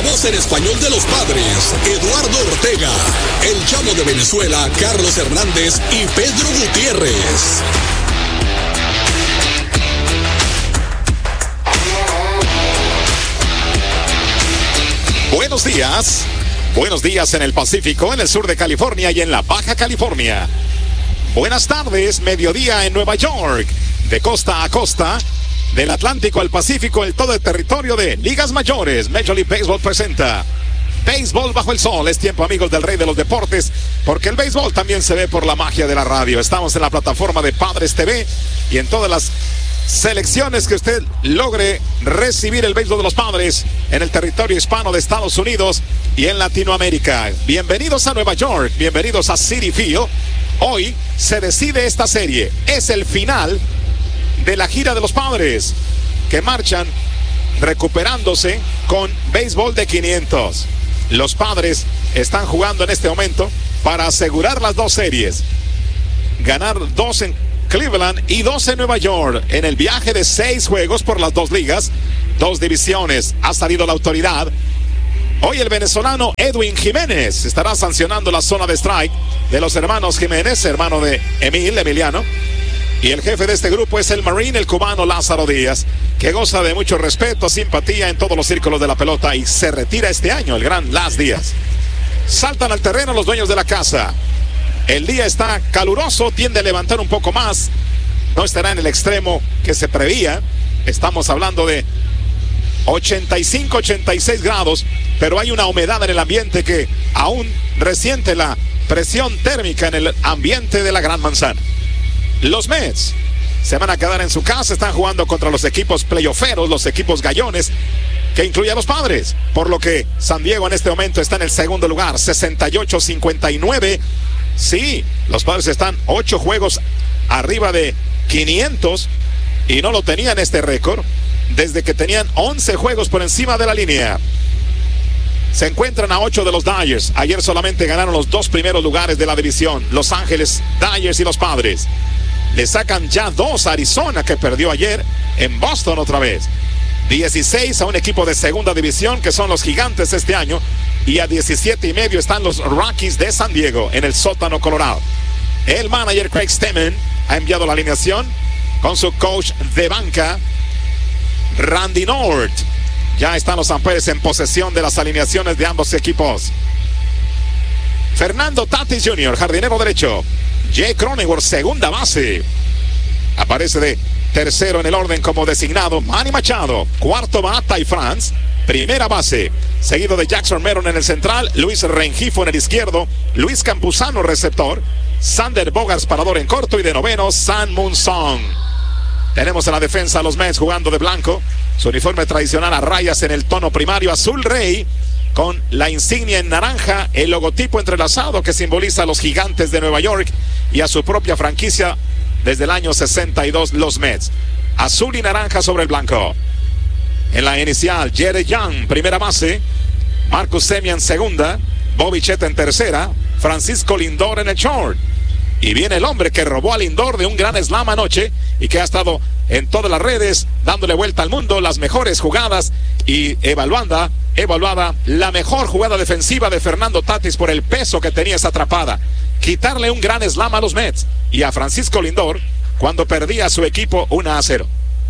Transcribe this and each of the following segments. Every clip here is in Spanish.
voz en español de los Padres, Eduardo Ortega. El Chamo de Venezuela, Carlos Hernández y Pedro Gutiérrez. Buenos días. Buenos días en el Pacífico, en el sur de California y en la Baja California. Buenas tardes, mediodía en Nueva York. De costa a costa, del Atlántico al Pacífico, el todo el territorio de ligas mayores. Major League Baseball presenta Béisbol bajo el sol. Es tiempo, amigos del Rey de los Deportes, porque el béisbol también se ve por la magia de la radio. Estamos en la plataforma de Padres TV y en todas las selecciones que usted logre recibir el béisbol de los Padres en el territorio hispano de Estados Unidos y en Latinoamérica. Bienvenidos a Nueva York, bienvenidos a Citi Field. Hoy se decide esta serie. Es el final de la gira de los Padres, que marchan recuperándose con béisbol de 500. Los Padres están jugando en este momento para asegurar las dos series. Ganar 2 en Cleveland y 2 en Nueva York. En el viaje de 6 juegos por las 2 ligas, 2 divisiones. Ha salido la autoridad. Hoy el venezolano Edwin Jiménez estará sancionando la zona de strike de los hermanos Jiménez, hermano de Emiliano. Y el jefe de este grupo es el Marine, el cubano Lázaro Díaz, que goza de mucho respeto, simpatía en todos los círculos de la pelota y se retira este año, el gran Laz Díaz. Saltan al terreno los dueños de la casa. El día está caluroso, tiende a levantar un poco más. No estará en el extremo que se preveía. Estamos hablando de 85, 86 grados, pero hay una humedad en el ambiente que aún resiente la presión térmica en el ambiente de la Gran Manzana. Los Mets se van a quedar en su casa, están jugando contra los equipos playofferos, los equipos gallones, que incluye a los Padres, por lo que San Diego en este momento está en el segundo lugar, 68-59. Sí, los Padres están 8 juegos arriba de 500 y no lo tenían este récord desde que tenían 11 juegos por encima de la línea. Se encuentran a 8 de los Dodgers. Ayer solamente ganaron los 2 primeros lugares de la división, Los Ángeles Dodgers y los Padres. Le sacan ya 2 a Arizona, que perdió ayer en Boston otra vez. 16 a un equipo de segunda división, que son los Gigantes este año. Y a 17.5 están los Rockies de San Diego en el sótano Colorado. El manager Craig Stemmen ha enviado la alineación con su coach de banca, Randy North. Ya están los Amperes en posesión de las alineaciones de ambos equipos. Fernando Tatis Jr., jardinero derecho. Jay Cronenworth, segunda base. Aparece de tercero en el orden como designado Manny Machado. Cuarto va Ty France, primera base. Seguido de Jackson Meron en el central, Luis Rengifo en el izquierdo, Luis Campuzano receptor, Sander Bogaerts parador en corto y de noveno San Moon Song. Tenemos en la defensa a los Mets jugando de blanco. Su uniforme tradicional a rayas en el tono primario azul rey, con la insignia en naranja, el logotipo entrelazado que simboliza a los Gigantes de Nueva York y a su propia franquicia desde el año 62, los Mets. Azul y naranja sobre el blanco. En la inicial, Jared Young, primera base, Marcus Semien segunda, Bobby Chet en tercera, Francisco Lindor en el short. Y viene el hombre que robó a Lindor de un gran slam anoche y que ha estado en todas las redes dándole vuelta al mundo, las mejores jugadas y evaluada la mejor jugada defensiva de Fernando Tatis por el peso que tenía esa atrapada. Quitarle un gran slam a los Mets y a Francisco Lindor cuando perdía a su equipo 1-0.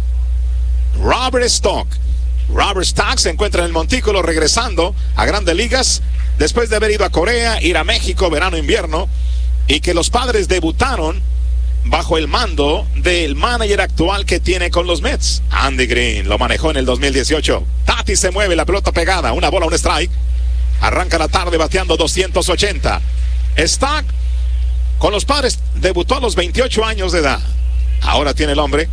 Robert Stock se encuentra en el montículo regresando a Grandes Ligas después de haber ido a Corea, ir a México, verano, invierno, y que los Padres debutaron bajo el mando del manager actual que tiene con los Mets. Andy Green lo manejó en el 2018. Tatis se mueve, la pelota pegada, una bola, un strike. Arranca la tarde bateando 280. Stock con los Padres debutó a los 28 años de edad. Ahora tiene el hombre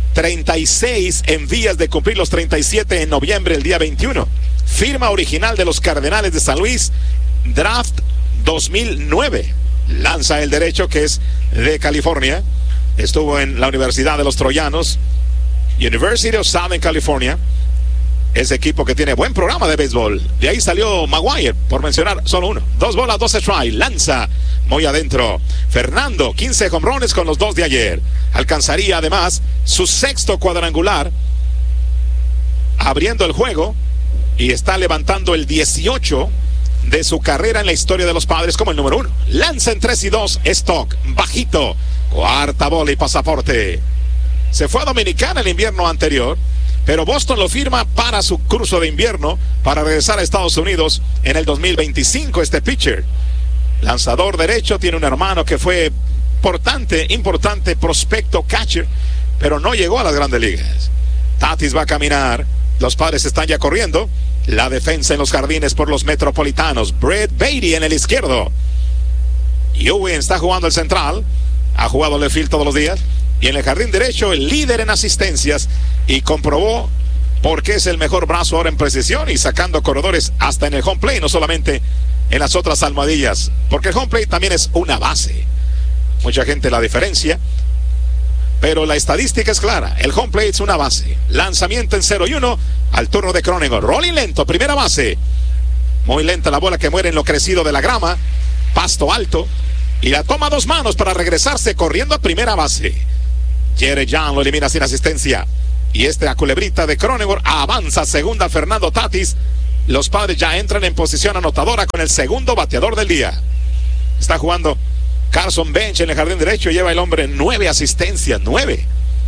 36 en vías de cumplir los 37 en noviembre, el día 21. Firma original de los Cardenales de San Luis, draft 2009. Lanza el derecho, que es de California. Estuvo en la Universidad de los Troyanos, University of Southern California. Ese equipo que tiene buen programa de béisbol. De ahí salió Maguire, por mencionar solo uno. 2 bolas, 2 strikes. Lanza muy adentro. Fernando, 15 jonrones con los 2 de ayer. Alcanzaría además su 6º cuadrangular, abriendo el juego y está levantando el 18 de su carrera en la historia de los Padres como el número 1. Lanza en 3-2, Stock, bajito, cuarta bola y pasaporte. Se fue a Dominicana el invierno anterior, pero Boston lo firma para su curso de invierno para regresar a Estados Unidos en el 2025. Este pitcher, lanzador derecho, tiene un hermano que fue importante prospecto catcher, pero no llegó a las grandes ligas. Tatis va a caminar, los Padres están ya corriendo. La defensa en los jardines por los Metropolitanos. Brett Beatty en el izquierdo. Ewing está jugando el central. Ha jugado left field todos los días. Y en el jardín derecho, el líder en asistencias. Y comprobó por qué es el mejor brazo ahora en precisión y sacando corredores hasta en el home plate, no solamente en las otras almohadillas. Porque el home plate también es una base. Mucha gente la diferencia, pero la estadística es clara. El home plate es una base. Lanzamiento en 0-1 al turno de Cronenworth. Rolling lento, primera base. Muy lenta la bola que muere en lo crecido de la grama. Pasto alto. Y la toma a 2 manos para regresarse corriendo a primera base. Jerry Young lo elimina sin asistencia. Y a culebrita de Cronenworth avanza segunda Fernando Tatis. Los Padres ya entran en posición anotadora con el segundo bateador del día. Está jugando Carson Bench en el jardín derecho. Lleva el hombre 9 asistencias, 9.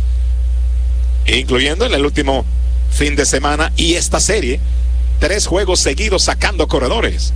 Incluyendo en el último fin de semana y esta serie, 3 juegos seguidos sacando corredores.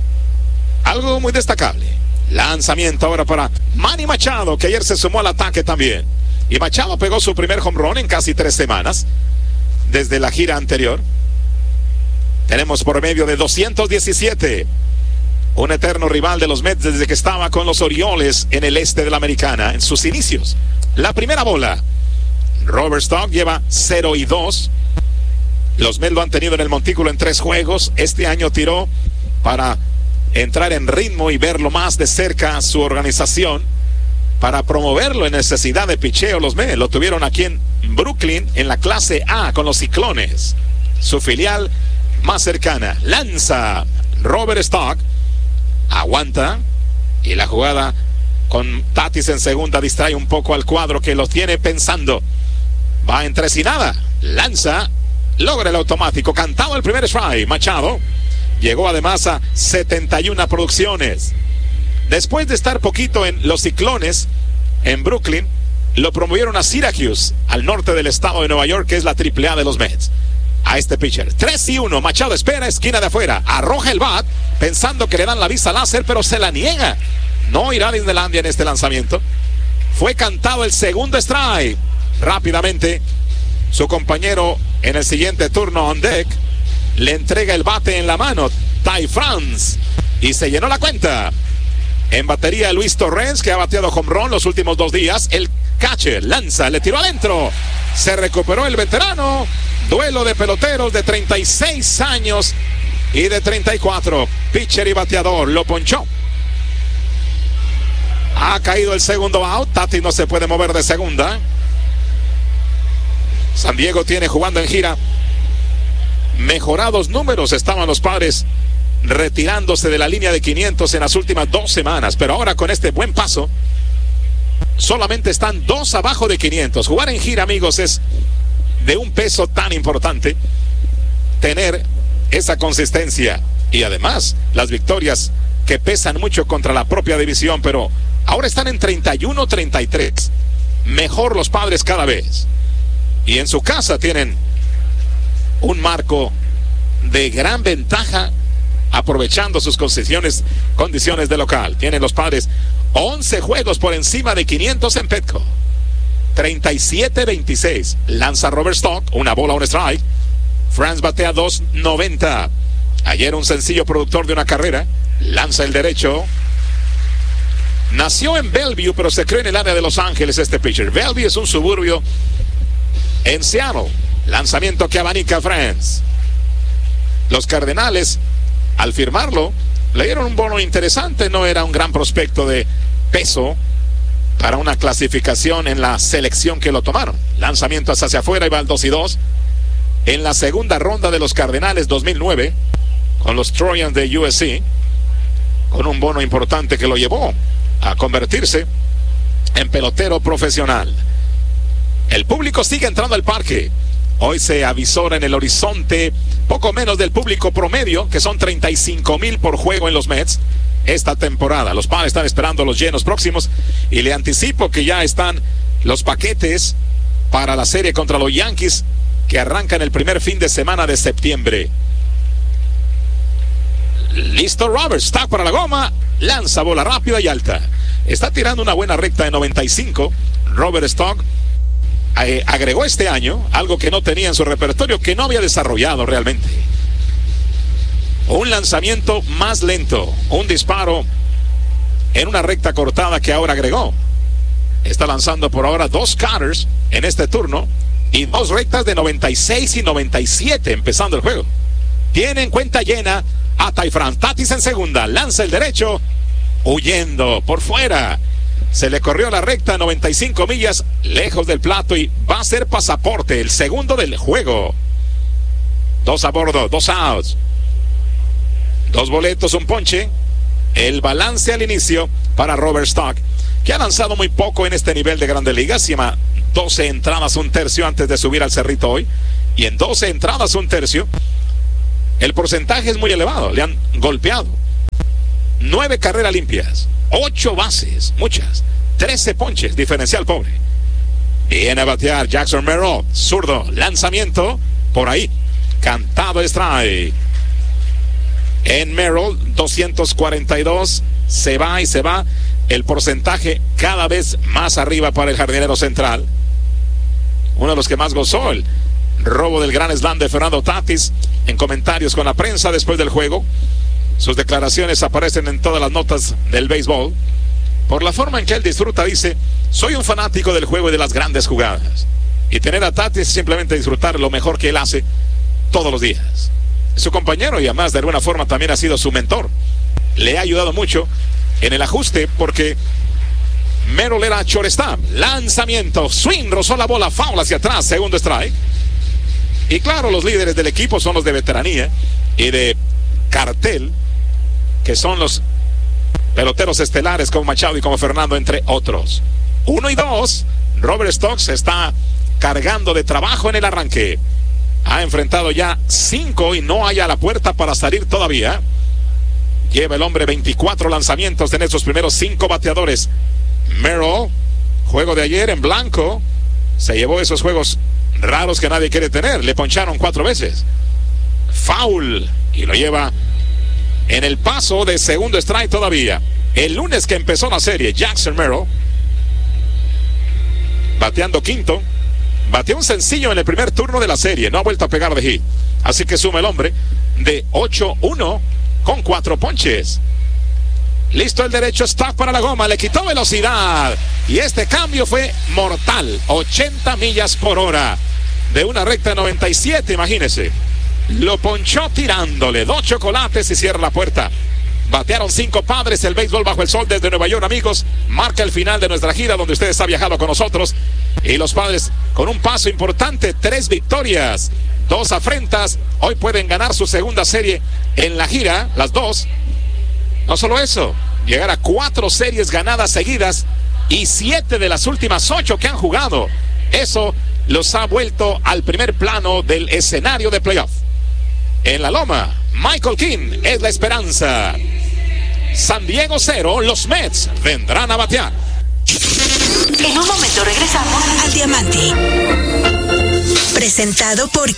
Algo muy destacable. Lanzamiento ahora para Manny Machado, que ayer se sumó al ataque también. Y Machado pegó su primer home run en casi 3 semanas desde la gira anterior. Tenemos por medio de 217. Un eterno rival de los Mets desde que estaba con los Orioles en el este de la Americana en sus inicios. La primera bola. Robert Stock lleva 0-2. Los Mets lo han tenido en el montículo en 3 juegos. Este año tiró para entrar en ritmo y verlo más de cerca su organización, para promoverlo en necesidad de picheo. Los Mets lo tuvieron aquí en Brooklyn en la clase A con los Ciclones, su filial más cercana. Lanza Robert Stock, aguanta, y la jugada con Tatis en segunda distrae un poco al cuadro que lo tiene pensando. Va en 3-0. Lanza, logra el automático, cantado el primer strike. Machado llegó además a 71 producciones. Después de estar poquito en los Ciclones en Brooklyn, lo promovieron a Syracuse, al norte del estado de Nueva York, que es la AAA de los Mets. A este pitcher, 3-1, Machado espera, esquina de afuera, arroja el bat, pensando que le dan la vista láser, pero se la niega. No irá a Disneylandia en este lanzamiento. Fue cantado el segundo strike. Rápidamente, su compañero en el siguiente turno on deck le entrega el bate en la mano, Ty France, y se llenó la cuenta. En batería Luis Torrens, que ha bateado home run los últimos 2 días. El catcher lanza, le tiró adentro. Se recuperó el veterano. Duelo de peloteros de 36 años y de 34. Pitcher y bateador, lo ponchó. Ha caído el segundo out. Tatis no se puede mover de segunda. San Diego tiene jugando en gira mejorados números. Estaban los Padres retirándose de la línea de 500 en las últimas 2 semanas, pero ahora con este buen paso solamente están 2 abajo de 500. Jugar en gira, amigos, es de un peso tan importante, tener esa consistencia y además las victorias que pesan mucho contra la propia división, pero ahora están en 31-33. Mejor los Padres cada vez, y en su casa tienen un marco de gran ventaja, aprovechando sus condiciones de local. Tienen los Padres 11 juegos por encima de 500 en Petco. 37-26. Lanza Robert Stock, una bola, un strike. France batea 2.90. Ayer un sencillo productor de una carrera. Lanza el derecho. Nació en Bellevue, pero se crió en el área de Los Ángeles este pitcher. Bellevue es un suburbio en Seattle. Lanzamiento que abanica France. Los Cardenales, al firmarlo, le dieron un bono interesante. No era un gran prospecto de peso para una clasificación en la selección que lo tomaron. Lanzamiento hacia afuera y va al 2-2. En la segunda ronda de los Cardenales 2009, con los Trojans de USC, con un bono importante que lo llevó a convertirse en pelotero profesional. El público sigue entrando al parque. Hoy se avisora en el horizonte poco menos del público promedio, que son 35,000 por juego en los Mets esta temporada. Los Padres están esperando los llenos próximos y le anticipo que ya están los paquetes para la serie contra los Yankees, que arrancan el primer fin de semana de septiembre. Listo Robert, está para la goma, lanza bola rápida y alta. Está tirando una buena recta de 95. Robert Stock agregó este año algo que no tenía en su repertorio, que no había desarrollado realmente. Un lanzamiento más lento, un disparo en una recta cortada que ahora agregó. Está lanzando por ahora 2 cutters en este turno y 2 rectas de 96 y 97 empezando el juego. Tiene en cuenta llena a Taifran Tatis en segunda, lanza el derecho, huyendo por fuera. Se le corrió la recta 95 millas lejos del plato y va a ser pasaporte, el segundo del juego. 2 a bordo, 2 outs, 2 boletos, un ponche. El balance al inicio para Robert Stock, que ha lanzado muy poco en este nivel de Grandes Ligas. Lleva 12 entradas, un tercio antes de subir al cerrito hoy. Y en 12 entradas, un tercio, el porcentaje es muy elevado. Le han golpeado 9 carreras limpias, 8 bases, muchas, 13 ponches, diferencial pobre. Viene a batear Jackson Merrill, zurdo, lanzamiento, por ahí, cantado strike. En Merrill, 242, se va y se va. El porcentaje cada vez más arriba para el jardinero central. Uno de los que más gozó el robo del gran slam de Fernando Tatis. En comentarios con la prensa después del juego, sus declaraciones aparecen en todas las notas del béisbol. Por la forma en que él disfruta, dice: soy un fanático del juego y de las grandes jugadas. Y tener a Tatis es simplemente disfrutar lo mejor que él hace todos los días. Es su compañero y además de alguna forma también ha sido su mentor. Le ha ayudado mucho en el ajuste porque Merrill era shortstop. Lanzamiento, swing, rozó la bola, foul hacia atrás, segundo strike. Y claro, los líderes del equipo son los de veteranía y de cartel, que son los peloteros estelares como Machado y como Fernando, entre otros. 1 y 2, Robert Stock se está cargando de trabajo en el arranque. Ha enfrentado ya 5 y no hay a la puerta para salir todavía. Lleva el hombre 24 lanzamientos en esos primeros 5 bateadores. Merrill, juego de ayer en blanco, se llevó esos juegos raros que nadie quiere tener. Le poncharon 4 veces. Foul. Y lo lleva en el paso de segundo strike todavía. El lunes que empezó la serie, Jackson Merrill, bateando quinto, bateó un sencillo en el primer turno de la serie. No ha vuelto a pegar de hit. Así que suma el hombre de 8-1 con 4 ponches. Listo el derecho, Stock para la goma. Le quitó velocidad. Y este cambio fue mortal. 80 millas por hora. De una recta de 97, imagínese. Lo ponchó tirándole 2 chocolates y cierra la puerta. Batearon 5 Padres. El béisbol bajo el sol desde Nueva York, amigos. Marca el final de nuestra gira donde ustedes han viajado con nosotros. Y los Padres con un paso importante. 3 victorias, 2 afrentas. Hoy pueden ganar su segunda serie en la gira, las 2. No solo eso, llegar a 4 series ganadas seguidas y 7 de las últimas 8 que han jugado. Eso los ha vuelto al primer plano del escenario de playoff. En la loma, Michael King es la esperanza. San Diego 0, los Mets vendrán a batear. En un momento regresamos al Diamante. Presentado por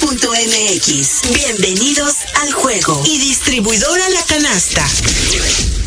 Caliente.mx. Bienvenidos al juego. Y distribuidora La Canasta.